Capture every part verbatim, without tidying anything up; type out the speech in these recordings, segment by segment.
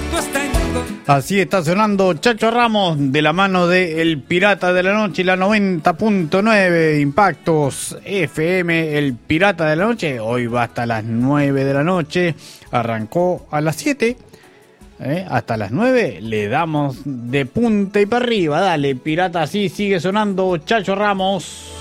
Así está sonando Chacho Ramos de la mano de El Pirata de la Noche y la noventa punto nueve Impactos F M. El Pirata de la Noche hoy va hasta las nueve de la noche, arrancó a las siete, ¿eh? Hasta las nueve le damos de punta y para arriba. Dale, Pirata, así sigue sonando Chacho Ramos.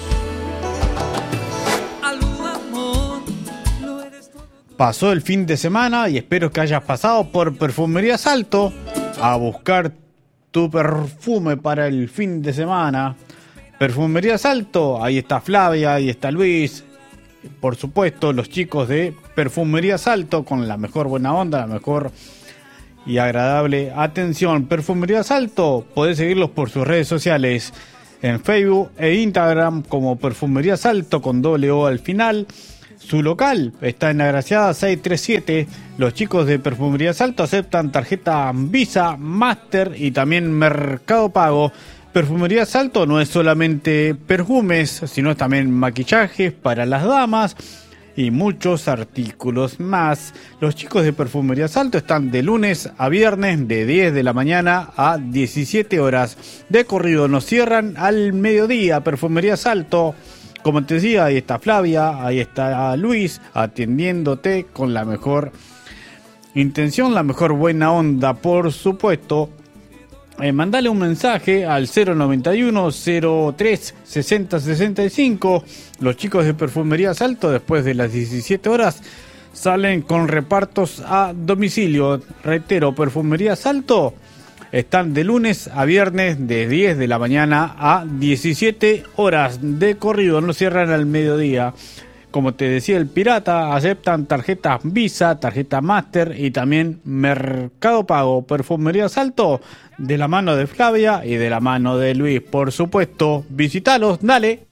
Pasó el fin de semana y espero que hayas pasado por Perfumería Salto a buscar tu perfume para el fin de semana. Perfumería Salto, ahí está Flavia, ahí está Luis, por supuesto los chicos de Perfumería Salto con la mejor buena onda, la mejor y agradable atención. Perfumería Salto, podés seguirlos por sus redes sociales en Facebook e Instagram como Perfumería Salto con doble O al final. Su local está en Agraciada seiscientos treinta y siete. Los chicos de Perfumería Salto aceptan tarjeta Visa, Master y también Mercado Pago. Perfumería Salto no es solamente perfumes, sino también maquillajes para las damas y muchos artículos más. Los chicos de Perfumería Salto están de lunes a viernes de diez de la mañana a diecisiete horas. De corrido nos cierran al mediodía. Perfumería Salto. Como te decía, ahí está Flavia, ahí está Luis, atendiéndote con la mejor intención, la mejor buena onda, por supuesto. Eh, mandale un mensaje al cero noventa y uno, cero tres, sesenta, sesenta y cinco. Los chicos de Perfumería Salto, después de las diecisiete horas, salen con repartos a domicilio. Reitero, Perfumería Salto. Están de lunes a viernes de diez de la mañana a diecisiete horas de corrido, no cierran al mediodía. Como te decía el Pirata, aceptan tarjetas Visa, tarjeta Master y también Mercado Pago. Perfumería Salto, de la mano de Flavia y de la mano de Luis, por supuesto. Visítalos, dale.